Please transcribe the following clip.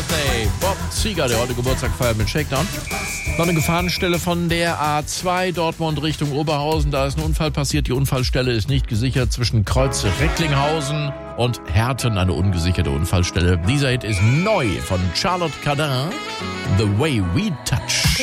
Birthday, Bob Seger, der heute Geburtstag feiert mit Shakedown. Noch eine Gefahrenstelle von der A2 Dortmund Richtung Oberhausen. Da ist ein Unfall passiert. Die Unfallstelle ist nicht gesichert zwischen Kreuz Recklinghausen und Herten. Eine ungesicherte Unfallstelle. Dieser Hit ist neu von Charlotte Cardin. The Way We Touch.